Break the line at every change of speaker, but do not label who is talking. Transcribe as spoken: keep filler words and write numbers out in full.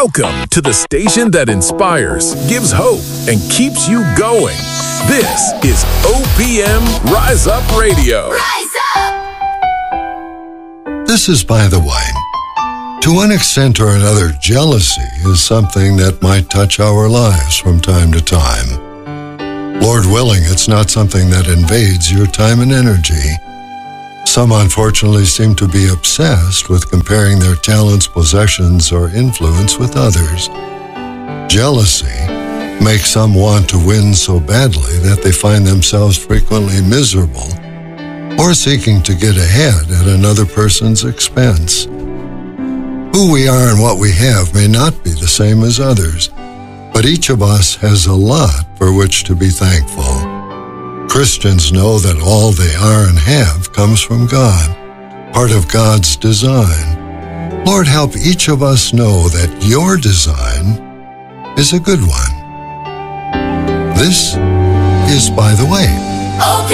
Welcome to the station that inspires, gives hope, and keeps you going. This is O P M Rise Up Radio.
Rise up!
This is By the Way. To one extent or another, jealousy is something that might touch our lives from time to time. Lord willing, it's not something that invades your time and energy. Some unfortunately seem to be obsessed with comparing their talents, possessions, or influence with others. Jealousy makes some want to win so badly that they find themselves frequently miserable or seeking to get ahead at another person's expense. Who we are and what we have may not be the same as others, but each of us has a lot for which to be thankful. Christians know that all they are and have comes from God, part of God's design. Lord, help each of us know that your design is a good one. This is By the Way.